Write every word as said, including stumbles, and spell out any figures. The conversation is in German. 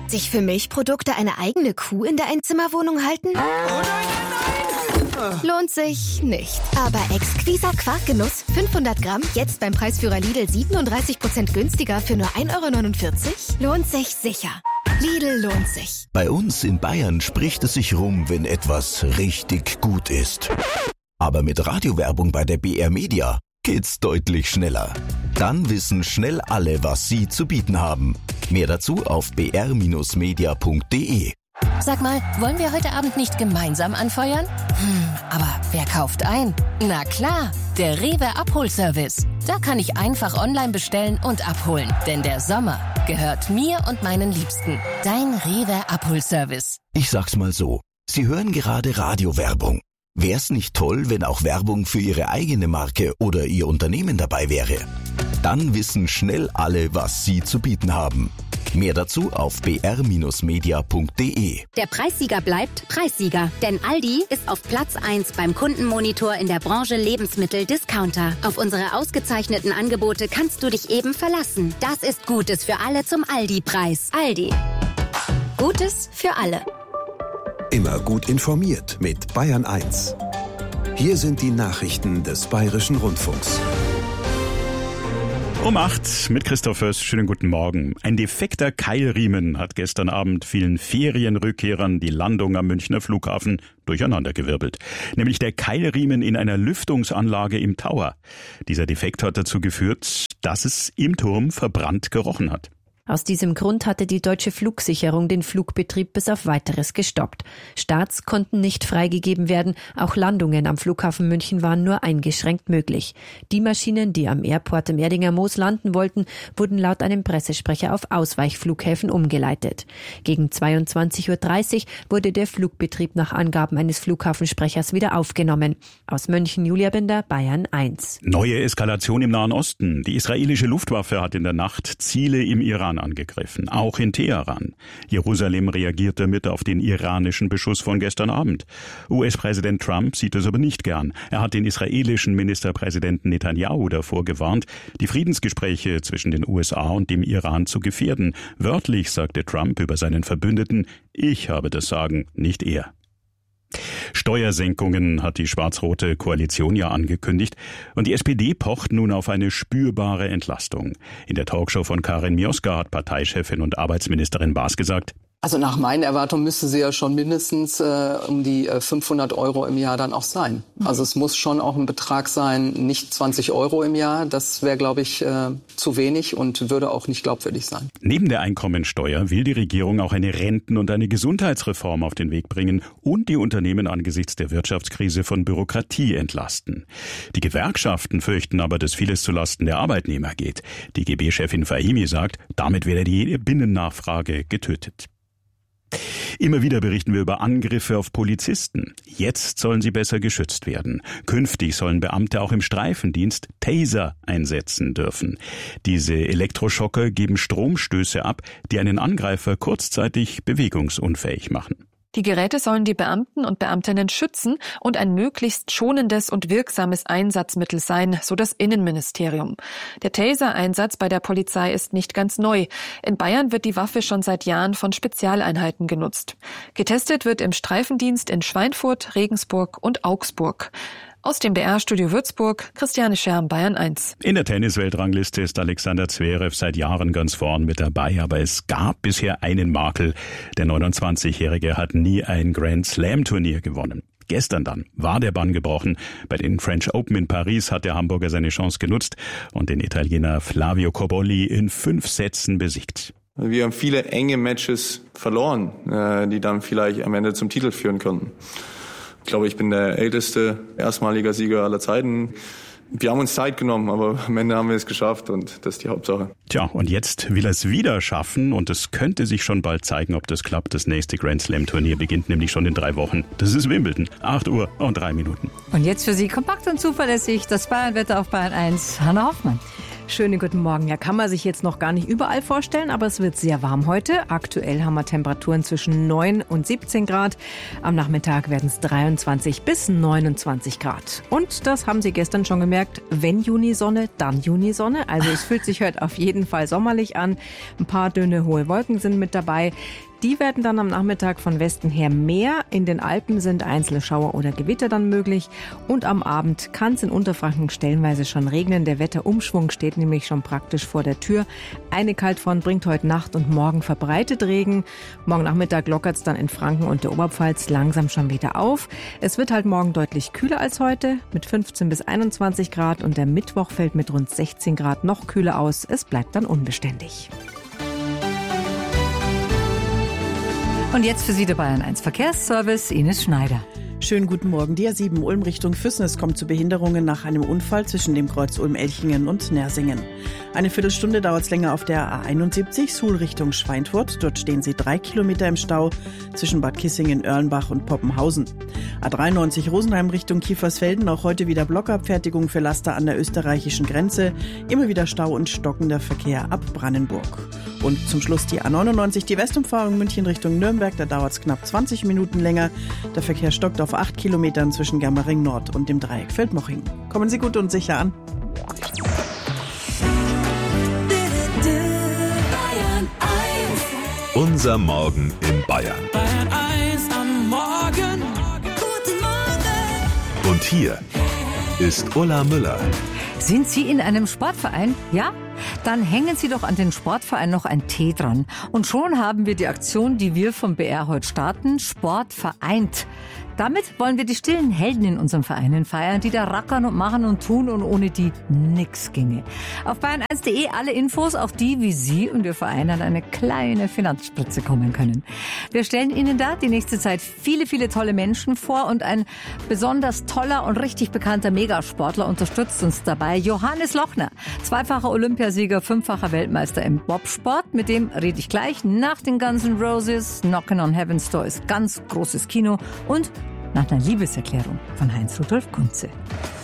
Sich für Milchprodukte eine eigene Kuh in der Einzimmerwohnung halten? Oh nein, nein, nein! Lohnt sich nicht. Aber Exquisa Quarkgenuss fünfhundert Gramm, jetzt beim Preisführer Lidl siebenunddreißig Prozent günstiger für nur ein Euro neunundvierzig? Lohnt sich sicher. Lidl lohnt sich. Bei uns in Bayern spricht es sich rum, wenn etwas richtig gut ist. Aber mit Radiowerbung bei der B R Media geht's deutlich schneller. Dann wissen schnell alle, was sie zu bieten haben. Mehr dazu auf b r Bindestrich media punkt d e. Sag mal, wollen wir heute Abend nicht gemeinsam anfeuern? Hm, aber wer kauft ein? Na klar, der Rewe Abholservice. Da kann ich einfach online bestellen und abholen. Denn der Sommer gehört mir und meinen Liebsten. Dein Rewe Abholservice. Ich sag's mal so, Sie hören gerade Radiowerbung. Wär's nicht toll, wenn auch Werbung für Ihre eigene Marke oder Ihr Unternehmen dabei wäre? Dann wissen schnell alle, was Sie zu bieten haben. Mehr dazu auf b r Bindestrich media punkt d e. Der Preissieger bleibt Preissieger, denn Aldi ist auf Platz eins beim Kundenmonitor in der Branche Lebensmittel-Discounter. Auf unsere ausgezeichneten Angebote kannst du dich eben verlassen. Das ist Gutes für alle zum Aldi-Preis. Aldi. Gutes für alle. Immer gut informiert mit Bayern eins. Hier sind die Nachrichten des Bayerischen Rundfunks. Um acht mit Christoph Fürst. Schönen guten Morgen. Ein defekter Keilriemen hat gestern Abend vielen Ferienrückkehrern die Landung am Münchner Flughafen durcheinandergewirbelt. Nämlich der Keilriemen in einer Lüftungsanlage im Tower. Dieser Defekt hat dazu geführt, dass es im Turm verbrannt gerochen hat. Aus diesem Grund hatte die Deutsche Flugsicherung den Flugbetrieb bis auf Weiteres gestoppt. Starts konnten nicht freigegeben werden, auch Landungen am Flughafen München waren nur eingeschränkt möglich. Die Maschinen, die am Airport im Erdinger Moos landen wollten, wurden laut einem Pressesprecher auf Ausweichflughäfen umgeleitet. Gegen zweiundzwanzig Uhr dreißig wurde der Flugbetrieb nach Angaben eines Flughafensprechers wieder aufgenommen. Aus München, Julia Binder, Bayern eins. Neue Eskalation im Nahen Osten. Die israelische Luftwaffe hat in der Nacht Ziele im Iran angegriffen, auch in Teheran. Jerusalem reagiert damit auf den iranischen Beschuss von gestern Abend. U S-Präsident Trump sieht es aber nicht gern. Er hat den israelischen Ministerpräsidenten Netanyahu davor gewarnt, die Friedensgespräche zwischen den U S A und dem Iran zu gefährden. Wörtlich sagte Trump über seinen Verbündeten: Ich habe das Sagen, nicht er. Steuersenkungen hat die schwarz-rote Koalition ja angekündigt und die S P D pocht nun auf eine spürbare Entlastung. In der Talkshow von Karin Mioska hat Parteichefin und Arbeitsministerin Baas gesagt: Also nach meinen Erwartungen müsste sie ja schon mindestens äh, um die äh, fünfhundert Euro im Jahr dann auch sein. Also es muss schon auch ein Betrag sein, nicht zwanzig Euro im Jahr. Das wäre, glaube ich, äh, zu wenig und würde auch nicht glaubwürdig sein. Neben der Einkommensteuer will die Regierung auch eine Renten- und eine Gesundheitsreform auf den Weg bringen und die Unternehmen angesichts der Wirtschaftskrise von Bürokratie entlasten. Die Gewerkschaften fürchten aber, dass vieles zulasten der Arbeitnehmer geht. Die G B-Chefin Fahimi sagt, damit werde die Binnennachfrage getötet. Immer wieder berichten wir über Angriffe auf Polizisten. Jetzt sollen sie besser geschützt werden. Künftig sollen Beamte auch im Streifendienst Taser einsetzen dürfen. Diese Elektroschocker geben Stromstöße ab, die einen Angreifer kurzzeitig bewegungsunfähig machen. Die Geräte sollen die Beamten und Beamtinnen schützen und ein möglichst schonendes und wirksames Einsatzmittel sein, so das Innenministerium. Der Taser-Einsatz bei der Polizei ist nicht ganz neu. In Bayern wird die Waffe schon seit Jahren von Spezialeinheiten genutzt. Getestet wird im Streifendienst in Schweinfurt, Regensburg und Augsburg. Aus dem B R-Studio Würzburg, Christiane Scherm, Bayern eins. In der Tennis-Weltrangliste ist Alexander Zverev seit Jahren ganz vorn mit dabei, aber es gab bisher einen Makel. Der neunundzwanzigjährige hat nie ein Grand-Slam-Turnier gewonnen. Gestern dann war der Bann gebrochen. Bei den French Open in Paris hat der Hamburger seine Chance genutzt und den Italiener Flavio Cobolli in fünf Sätzen besiegt. Wir haben viele enge Matches verloren, die dann vielleicht am Ende zum Titel führen konnten. Ich glaube, ich bin der älteste erstmaliger Sieger aller Zeiten. Wir haben uns Zeit genommen, aber am Ende haben wir es geschafft und das ist die Hauptsache. Tja, und jetzt will er es wieder schaffen und es könnte sich schon bald zeigen, ob das klappt. Das nächste Grand Slam Turnier beginnt nämlich schon in drei Wochen. Das ist Wimbledon, acht Uhr und drei Minuten. Und jetzt für Sie kompakt und zuverlässig das Bayernwetter auf Bayern eins. Hanna Hoffmann. Schönen guten Morgen. Ja, kann man sich jetzt noch gar nicht überall vorstellen, aber es wird sehr warm heute. Aktuell haben wir Temperaturen zwischen neun und siebzehn Grad. Am Nachmittag werden es dreiundzwanzig bis neunundzwanzig Grad. Und das haben Sie gestern schon gemerkt, wenn Junisonne, dann Junisonne. Also es fühlt sich heute auf jeden Fall sommerlich an. Ein paar dünne, hohe Wolken sind mit dabei. Die werden dann am Nachmittag von Westen her mehr. In den Alpen sind einzelne Schauer oder Gewitter dann möglich. Und am Abend kann es in Unterfranken stellenweise schon regnen. Der Wetterumschwung steht nämlich schon praktisch vor der Tür. Eine Kaltfront bringt heute Nacht und morgen verbreitet Regen. Morgen Nachmittag lockert es dann in Franken und der Oberpfalz langsam schon wieder auf. Es wird halt morgen deutlich kühler als heute mit fünfzehn bis einundzwanzig Grad. Und der Mittwoch fällt mit rund sechzehn Grad noch kühler aus. Es bleibt dann unbeständig. Und jetzt für Sie der Bayern eins Verkehrsservice, Ines Schneider. Schönen guten Morgen. Die A sieben Ulm Richtung Füssen. Es kommt zu Behinderungen nach einem Unfall zwischen dem Kreuz Ulm-Elchingen und Nersingen. Eine Viertelstunde dauert es länger auf der A einundsiebzig, Suhl Richtung Schweinfurt. Dort stehen Sie drei Kilometer im Stau zwischen Bad Kissingen, Erlenbach und Poppenhausen. A dreiundneunzig Rosenheim Richtung Kiefersfelden. Auch heute wieder Blockabfertigung für Laster an der österreichischen Grenze. Immer wieder Stau und stockender Verkehr ab Brandenburg. Und zum Schluss die A neunundneunzig, die Westumfahrung München Richtung Nürnberg. Da dauert es knapp zwanzig Minuten länger. Der Verkehr stockt auf acht Kilometern zwischen Germering Nord und dem Dreieck Feldmoching. Kommen Sie gut und sicher an. Unser Morgen in Bayern. Bayern eins am Morgen. Guten Morgen. Und hier ist Ulla Müller. Sind Sie in einem Sportverein? Ja? Dann hängen Sie doch an den Sportverein noch ein T dran. Und schon haben wir die Aktion, die wir vom B R heute starten, Sport vereint. Damit wollen wir die stillen Helden in unserem Verein feiern, die da rackern und machen und tun und ohne die nix ginge. Auf bayern eins punkt de alle Infos, auch die, wie Sie und Ihr Verein an eine kleine Finanzspritze kommen können. Wir stellen Ihnen da die nächste Zeit viele, viele tolle Menschen vor und ein besonders toller und richtig bekannter Megasportler unterstützt uns dabei. Johannes Lochner, zweifacher Olympiasieger, fünffacher Weltmeister im Bobsport. Mit dem rede ich gleich nach den Guns N' Roses. Knockin' on Heaven's Door ist ganz großes Kino und nach einer Liebeserklärung von Heinz Rudolf Kunze.